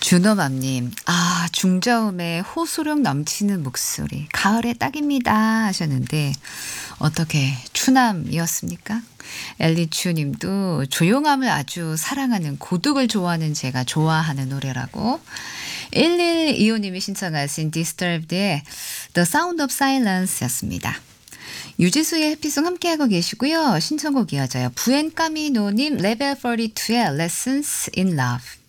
준호맘님, 중저음의 호소력 넘치는 목소리, 가을에 딱입니다 하셨는데, 어떻게 추남이었습니까? 엘리추님도 조용함을 아주 사랑하는 고독을 좋아하는 제가 좋아하는 노래라고. 1125님이 신청하신 디스터브드의 The Sound of Silence 였습니다. 유지수의 해피송 함께하고 계시고요. 신청곡 이어져요. 부엔카미노님 레벨 42의 Lessons in Love.